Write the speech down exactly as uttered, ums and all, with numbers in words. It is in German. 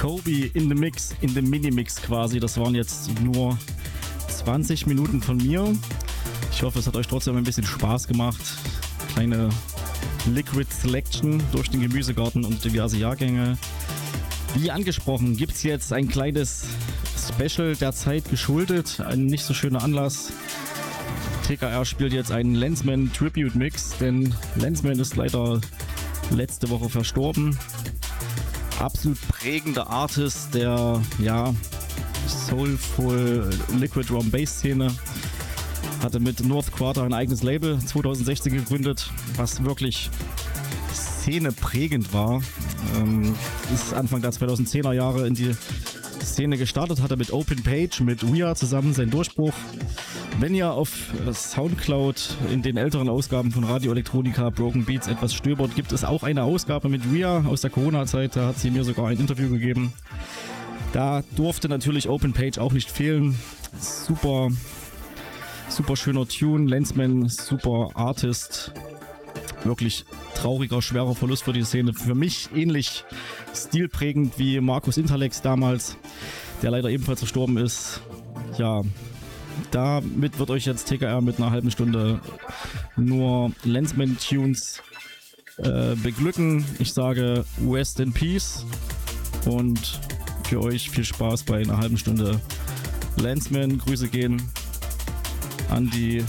Kobe in the Mix, in the Minimix quasi. Das waren jetzt nur zwanzig Minuten von mir. Ich hoffe, es hat euch trotzdem ein bisschen Spaß gemacht. Kleine Liquid Selection durch den Gemüsegarten und diverse Jahrgänge. Wie angesprochen, gibt es jetzt ein kleines Special der Zeit geschuldet. Ein nicht so schöner Anlass. T K R spielt jetzt einen Lensman Tribute Mix, denn Lensman ist leider letzte Woche verstorben. Absolut prägender Artist der ja, Soulful Liquid Drum Bass Szene. Hatte mit North Quarter ein eigenes Label zwanzig sechzehn gegründet, was wirklich szeneprägend war. Ähm, ist Anfang der zweitausendzehner Jahre in die Szene gestartet, hatte mit Open Page, mit We Are zusammen seinen Durchbruch. Wenn ihr auf Soundcloud in den älteren Ausgaben von Radio Electronica Broken Beats etwas stöbert, gibt es auch eine Ausgabe mit We Are aus der Corona-Zeit. Da hat sie mir sogar ein Interview gegeben. Da durfte natürlich Open Page auch nicht fehlen. Super, super schöner Tune. Lensman, super Artist. Wirklich trauriger, schwerer Verlust für die Szene. Für mich ähnlich stilprägend wie Markus Interlex damals, der leider ebenfalls verstorben ist. Ja, damit wird euch jetzt T K R mit einer halben Stunde nur Lensman-Tunes äh, beglücken. Ich sage Rest in Peace und für euch viel Spaß bei einer halben Stunde Lensman. Grüße gehen an die